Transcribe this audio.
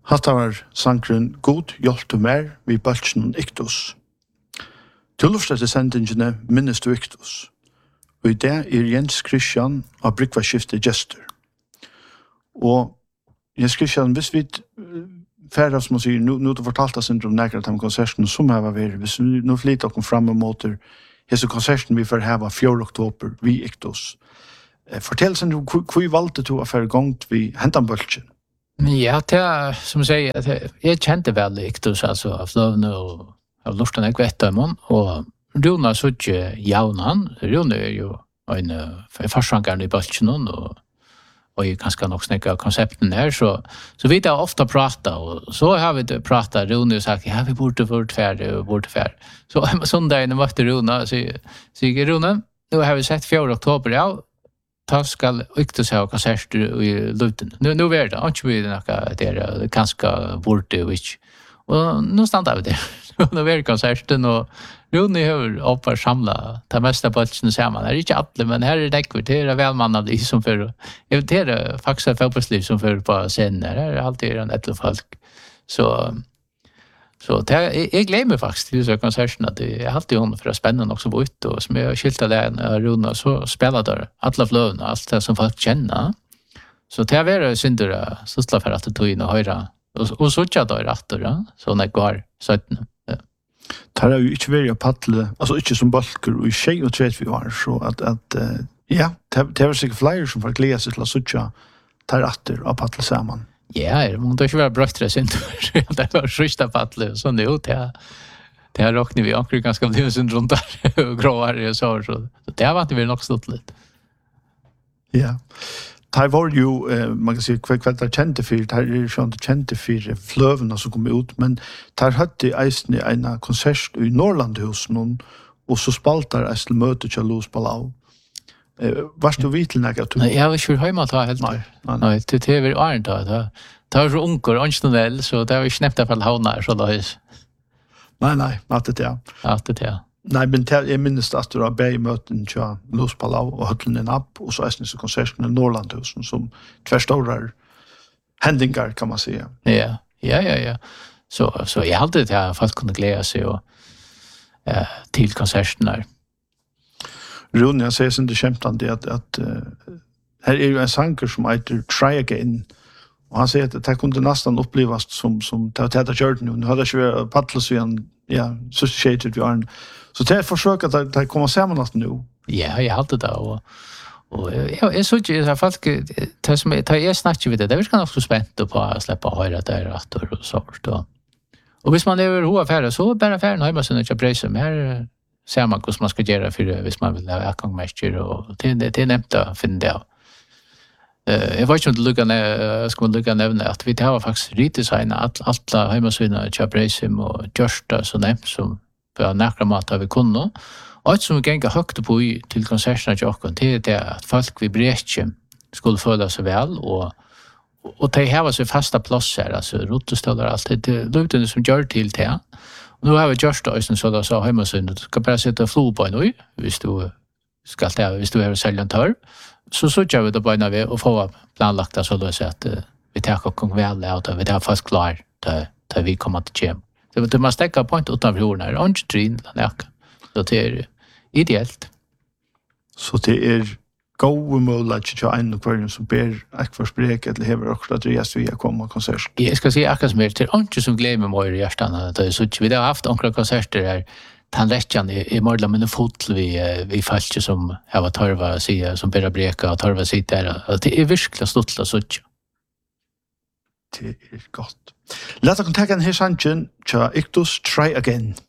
Hatta var sankren God hjelpte mer vi bøltsen Iktus. Til luftet sendingene minnes du Iktus. Og i det Jens Christian av Brygvaskiftet Gjester. Og Jens Christian, hvis vi færre som sier, nå du fortalte oss om nærkere til konserten som her var ved, hvis vi nå flytter oss frem og måter hese konserten vi får heva 4. oktober vi Iktus. Fortell oss om hvor valgte du å føre gang vi hentet bøltsen? Ja, det som jeg sier, jeg kjente vel Iktus, altså av Fløvne og av Lorten jeg vet om hon, og Rune så ikke jaunan. Rune jo en forsvankeren i bøltsen og jeg ganske nok snakke av konsepten her, så vi har ofta prata, og så har vi pratat, Rune og sagt, ja, vi borde færre. Så søndagen møtte Rune, og sier Rune, nå har vi sett 4. oktober, ja, ta skal Iktus ha konserter i luten. Nu er det, ikke vi det ganske borte og ikke. Og nå standa vi der. Nå er det konserten, og Rune har oppar samla ta mesta bøltsene sammen. Det er ikke alle, men her er det det er velmannade som for det er faktisk et fotballsliv som for på scenen. Her er alltid en etter folk. Så jeg gleder meg faktisk til disse konsertene, at det er alltid hun for å spenne nok så ut, og som jeg har skiltet det av Rune, så spiller der alle fløvene, alt det som folk kjenner. Så det er vært syndere, så slår for at det tog inn og høyre, og så ikke det etter, så når jeg går 17. Det har jo ikke vært å paddle, altså ikke som balker, og i tjej og tredje vi var, så at ja, det var sikkert flere som får glede seg til å suttje, tar etter og paddle sammen. Ja, det må ikke være brøttere synder. Det var sørste paddle, og sånn jo, det har råknet vi akkurat ganske blivet synd rundt der, og gråere og så det har vært vi nok stått litt. Ja. Det var jo, man kan si, hva det kjente for, det er sånn det kjente for fløvene som kom ut, men det hadde eisen i en konsert i Norrlandhusen, og så spaltar eisen møte til Los Palau. Varst du vidt til nægget? Nei, jeg var ikke hjemme til helt. Nei, det var åren da. Det var så unger, åndsnodell, så det var ikke nemt at jeg havnet så da. Nei, alt det, ja. Alt det, ja. Nei, men jeg minnes at du har beid møten til Los Palau og høtlen en app, og så eisen i konserten i Norrlandhusen, som tverstårer hendingar, kan man si. Ja. Så jeg hadde det at folk kunne glede seg til konserten der. Rune, jeg sier sånn det kjempende at her er jo en sanger som heter Try Again, og han sier at det kunne nesten opplevast som Teta Kjørten, og nå hadde jeg ikke vært paddles vi associated vi har så det er et forsøk at det kommer sammen at nå. Ja, jeg hadde det, og jeg så ikke at folk, jeg snakker vidt det er virkelig nok så spent på å slippe å høre det og sånt, og hvis man lever hovedfærre, så bare færre nøymer seg ikke brøyse, men her ser man hvordan man skal gjøre for det, hvis man vil ha akkangmester, og det er nevnt å finne det av. Jeg var ikke om det skal man lykke å nevne at vi har faktisk redesignet alle hjemmesynene til Breisum og Gjørsta så nevnt som på nærkere måte vi kunne. Og alt som vi ganger høyt på til konsertene til oss, det er det at folk vi breke skulle føle seg vel, og de har seg faste plasser, altså rotestøller og alt det. Det er løpende som gjør til det. Og nå har vi gjort det, så da sa hjemmesyn, du skal bare sitte og flo på en øy, hvis du har selv en tørr. Så sørger vi da bare ved å få planlagt det, så da sier at vi tar ikke vel av det, vi tar fast klar til vi kommer til hjem. Det man stekker på en utenfor jorden her, og ikke trinn, så det er ideelt. Så det er gode måler til en og hver som ber ekvar sprek eller hever akkurat reist vi har kommet konsert. Jeg skal si akkurat som det er ikke som gleder meg mer i hjertene. Vi har haft akkurat konserter her, tannrettjan i morgen, men det fotl vi falske som har tarva sida, som ber breka og tarva sida der. Det er virkelig stått til å suttje. Det er godt. Låt oss ta en her sannsyn til Iktus Try Again.